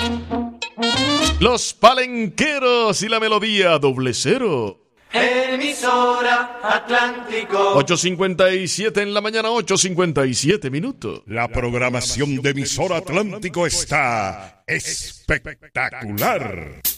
Los Palenqueros y la melodía doble cero. Emisora Atlántico. 8:57 en la mañana, 8:57 minutos. La programación de Emisora Atlántico está espectacular.